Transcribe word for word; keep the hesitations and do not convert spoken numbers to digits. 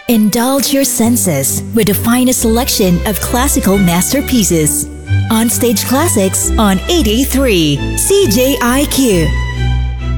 Indulge your senses with the finest selection of classical masterpieces. On Stage Classics on eighty-three C J I Q.